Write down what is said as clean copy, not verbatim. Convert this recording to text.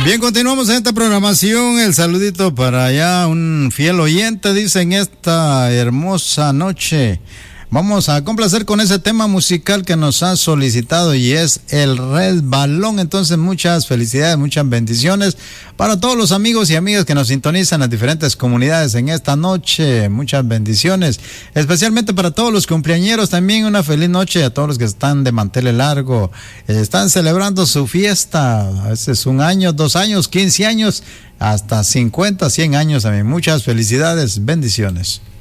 Bien, continuamos en esta programación. El saludito para allá, un fiel oyente, dice, en esta hermosa noche. Vamos a complacer con ese tema musical que nos ha solicitado y es el resbalón. Entonces, muchas felicidades, muchas bendiciones para todos los amigos y amigas que nos sintonizan en las diferentes comunidades en esta noche. Muchas bendiciones, especialmente para todos los cumpleañeros. También una feliz noche a todos los que están de manteles largo, están celebrando su fiesta. A veces 1 año, 2 años, 15 años, hasta 50, 100 años también. Muchas felicidades, bendiciones.